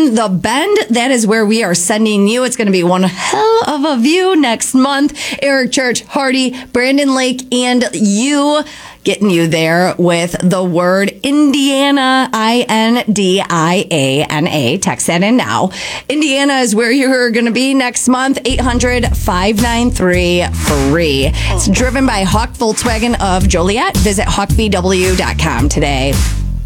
in the Bend. That is where we are sending you. It's going to be one hell of a view next month. Eric Church, Hardy, Brandon Lake, and you. Getting you there with the word Indiana, Indiana. Text that in now. Indiana is where you're going to be next month. 800-593-FREE. It's driven by Hawk Volkswagen of Joliet. Visit hawkvw.com today.